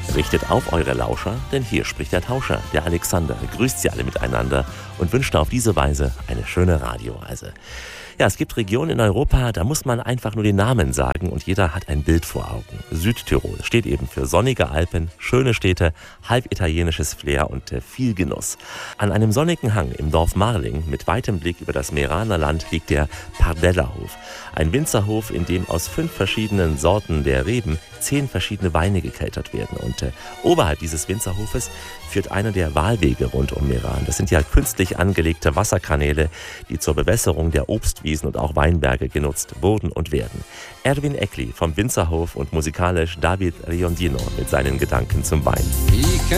Richtet auf eure Lauscher, denn hier spricht der Tauscher, der Alexander, grüßt sie alle miteinander und wünscht auf diese Weise eine schöne Radioreise. Ja, es gibt Regionen in Europa, da muss man einfach nur den Namen sagen und jeder hat ein Bild vor Augen. Südtirol steht eben für sonnige Alpen, schöne Städte, halb italienisches Flair und viel Genuss. An einem sonnigen Hang im Dorf Marling mit weitem Blick über das Meraner Land liegt der Pardella-Hof. Ein Winzerhof, in dem aus 5 verschiedenen Sorten der Reben 10 verschiedene Weine gekeltert werden. Und oberhalb dieses Winzerhofes führt einer der Walwege rund um Meran. Das sind ja künstlich angelegte Wasserkanäle, die zur Bewässerung der Obstwiesen und auch Weinberge genutzt wurden und werden. Erwin Eckli vom Winzerhof und musikalisch David Riondino mit seinen Gedanken zum Wein.